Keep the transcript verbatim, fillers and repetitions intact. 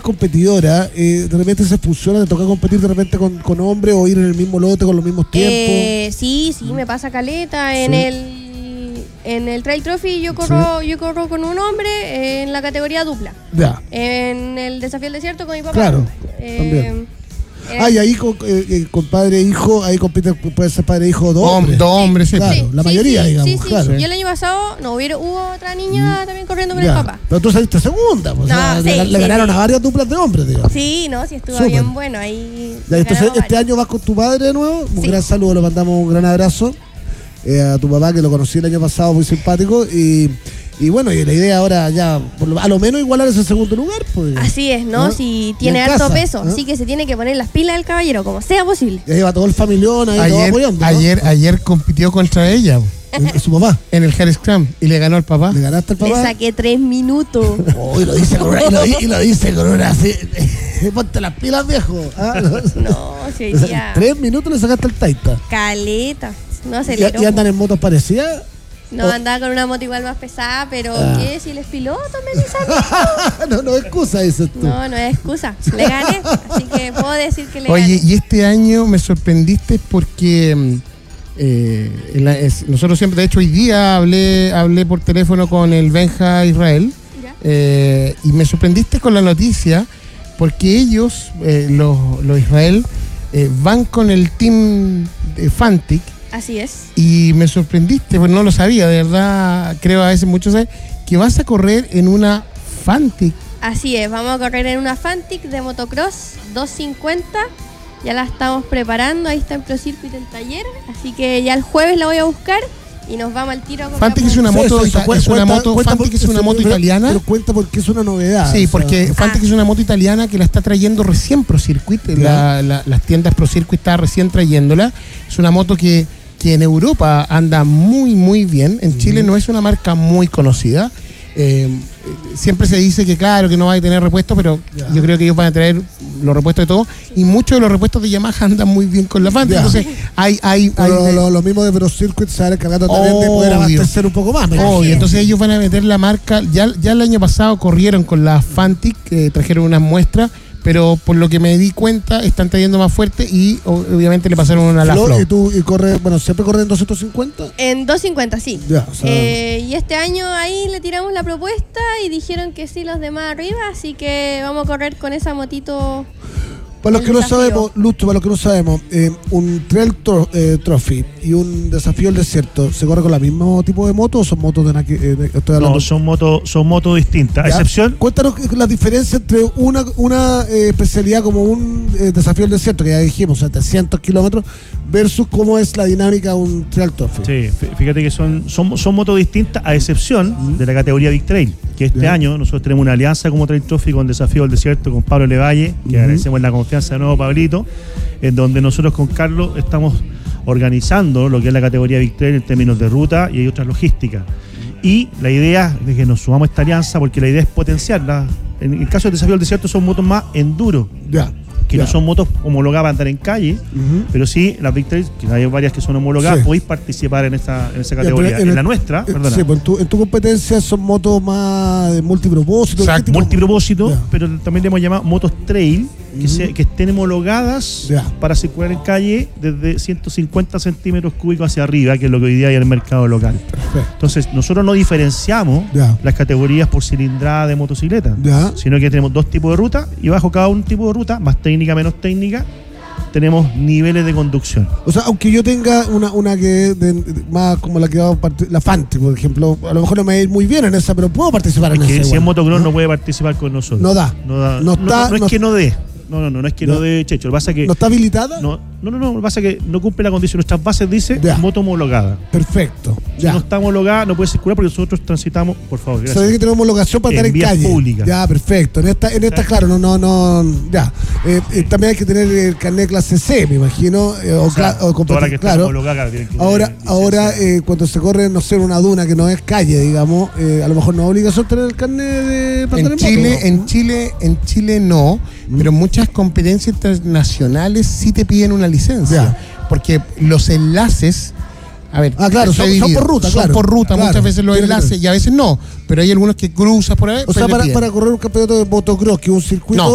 competidora, eh, de repente se fusiona, te toca competir de repente con, con hombres o ir en el mismo lote con los mismos tiempos. Eh, sí, sí, me pasa caleta. En Sí. el en el Trail Trophy yo corro, Sí. yo corro con un hombre eh, en la categoría dupla. Ya, En el Desafío del Desierto con mi papá. claro, Eh, también. eh, Ah, y ahí con, eh, eh, con padre e hijo, ahí compite, puede ser padre e hijo dos Hom- hombres. Dos hombres, sí. Claro, sí, la sí, mayoría, sí, digamos, sí, sí. claro. Y el año pasado no hubo, hubo otra niña también corriendo con Ya. el papá. Pero tú saliste segunda, pues, No, o sea, sí, le, le sí, ganaron sí. a varias duplas de hombres, digamos. Sí, no, sí estuvo Súper. bien bueno. Ahí Ya, entonces ganamos este varios. año vas con tu padre de nuevo. Un Sí. gran saludo, le mandamos un gran abrazo eh, a tu papá, que lo conocí el año pasado, muy simpático. Y, y bueno, y la idea ahora ya, por lo- a lo menos igualar ese segundo lugar. Pues, Así es, ¿no? ¿no? Si Y tiene en harto casa, peso, ¿no? así que se tiene que poner las pilas del caballero, como sea posible. Y ahí va todo el familión ahí, todo Ayer, apoyando, ¿no? ayer, ayer compitió contra ella En- Su papá. en el Hare Scrum y le ganó al papá. ¿Le ganaste al Le papá? saqué tres minutos. Oh, y lo dice con una, y lo, di- y lo dice con una así. Ponte las pilas, viejo. ¿Ah? No, si hoy día Tres minutos le sacaste el taita. caleta. No ¿Y, aceleró. y andan en motos parecidas? No, Oh. andaba con una moto igual más pesada, pero Ah. ¿qué? Si él es piloto, me dice. no, no es excusa, dices tú. No, no es excusa. Le gané, así que puedo decir que le Oye, gané. y este año me sorprendiste porque mm, eh, en la- es- nosotros siempre, de hecho hoy día hablé, hablé por teléfono con el Benja Israel ¿Ya? eh, y me sorprendiste con la noticia porque ellos, eh, los, los Israel, eh, van con el team de Fantic. Así es. Y me sorprendiste, pues no lo sabía, de verdad, creo a veces muchos saben, que vas a correr en una Fantic. Así es, vamos a correr en una Fantic de motocross doscientos cincuenta. Ya la estamos preparando, ahí está en ProCircuit el taller. Así que ya el jueves la voy a buscar y nos vamos al tiro a correr. Fantic es una Sí, moto, eso, eso, ita- cu- es una cuenta- moto, cuenta Fantic por- es una moto pero- italiana. Pero cuenta porque es una novedad. Sí, o sea, porque Fantic Ah. es una moto italiana que la está trayendo recién ProCircuit, la, la- las tiendas ProCircuit está recién trayéndola. Es una moto que, que en Europa anda muy muy bien, en Chile no es una marca muy conocida. Eh, siempre se dice que claro, que no va a tener repuestos, pero Ya. yo creo que ellos van a traer los repuestos de todo, y muchos de los repuestos de Yamaha andan muy bien con la Fantic, Ya. entonces hay... hay, hay Pero lo, lo mismo de Pro Circuit se van encargando también de poder Obvio. abastecer un poco más. me Obvio, imagino. entonces ellos van a meter la marca. Ya, ya el año pasado corrieron con la Fantic, que trajeron unas muestras, pero por lo que me di cuenta, están trayendo más fuerte y o- obviamente le pasaron una a la Flo, Flo. y tú y corre, bueno, siempre corre en doscientos cincuenta. En doscientos cincuenta, sí. Ya, o sea, Eh, y este año ahí le tiramos la propuesta y dijeron que sí los demás arriba, así que vamos a correr con esa motito. para los el que no desafío. sabemos, Lucho, para los que no sabemos, eh, un Trail tro- eh, Trophy y un Desafío al Desierto, ¿se corre con el mismo tipo de moto o son motos de, naqui- eh, de- estoy hablando? No, son motos son motos distintas. A ¿Ya? excepción, Cuéntanos la diferencia entre una, una eh, especialidad como un eh, Desafío al Desierto, que ya dijimos, setecientos kilómetros, versus cómo es la dinámica de un Trail Trophy. sí, fí- fíjate que son, son, son motos distintas, a excepción de la categoría Big Trail, que este Ya. año nosotros tenemos una alianza como Trail Trophy con Desafío al Desierto, con Pablo Levalle, que Ujú. agradecemos la confianza de nuevo, Pablito, en donde nosotros con Carlos estamos organizando lo que es la categoría Big Trail en términos de ruta y hay otras logísticas. Y la idea de que nos sumamos a esta alianza, porque la idea es potenciarla. En el caso del Desafío al Desierto son motos más enduro, Ya. que ya. no son motos homologadas para andar en calle, Ujú. pero sí las Big Trails, que hay varias que son homologadas, Sí. podéis participar en esa, en esa Ya, categoría. pero En, el- la nuestra, eh, perdona, Sí, pues en tu, en tu competencia son motos más de multipropósito. Exacto, ¿qué tipo? multipropósito, Ya. pero también le hemos llamado motos trail, que, Ujú. se- que estén homologadas Ya. para circular en calle desde ciento cincuenta centímetros cúbicos hacia arriba, que es lo que hoy día hay en el mercado local. Perfecto. Entonces, nosotros no diferenciamos Ya. las categorías por cilindrada de motocicleta, Ya. sino que tenemos dos tipos de ruta y bajo cada un tipo de ruta, más técnica, menos técnica, tenemos niveles de conducción. O sea, aunque yo tenga una, una que de- de- más como la que va a part- la Fante, por ejemplo, a lo mejor no me va a ir muy bien en esa, pero puedo participar en Que esa. si igual, es motocross no puede participar con nosotros. No da. No, da. No No, está- no es no- que no dé. No, no, no, no es que Ya. no dé, Checho. Lo que pasa es que ¿No está habilitada? no, no, no, no, lo que pasa es que no cumple la condición. Nuestras bases dice Ya. moto homologada. Perfecto. Si Ya. no está homologada, no puede circular porque nosotros transitamos, por favor, Sabes gracias. que tenemos homologación para En estar en vías calle. públicas. Ya, perfecto. En esta, en esta claro, no, no, no, ya. Eh, eh, también hay que tener el carnet clase C, me imagino. eh, o, O sea, cla- o todas las que están claro. homologadas tienen que Ahora, tener ahora licencia. eh, cuando se corre, no sé, una duna que no es calle, digamos, eh, a lo mejor no es obligación tener el carnet de para En andar en Chile, moto, ¿no? en Chile, en Chile no, pero muchas competencias internacionales sí te piden una licencia. Ya. Porque los enlaces, a ver, Ah, claro, está son- son dividido. por ruta, Son claro. por ruta, Claro, muchas veces los tiene que enlaces ser. y a veces no, pero hay algunos que cruzas por ahí. O sea, pues te para, piden. para correr un campeonato de motocross, que es un circuito No.